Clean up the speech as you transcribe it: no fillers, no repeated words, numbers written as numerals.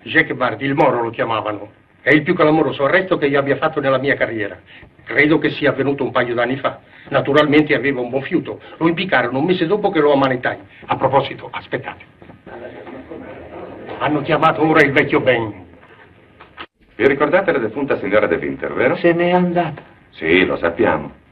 Jack Bardi, il Moro lo chiamavano. È il più clamoroso arresto che io abbia fatto nella mia carriera. Credo che sia avvenuto un paio d'anni fa. Naturalmente aveva un buon fiuto. Lo impiccarono un mese dopo che lo ammanettai. A proposito, aspettate. Hanno chiamato ora il vecchio Ben. Vi ricordate la defunta signora De Winter, vero? Se n'è andata. Sì, lo sappiamo.